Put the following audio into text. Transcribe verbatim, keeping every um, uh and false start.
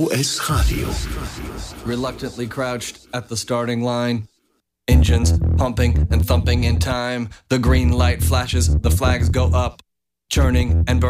S Radio. Reluctantly crouched at the starting line. Engines pumping and thumping in time. The green light flashes, the flags go up. Churning and burning.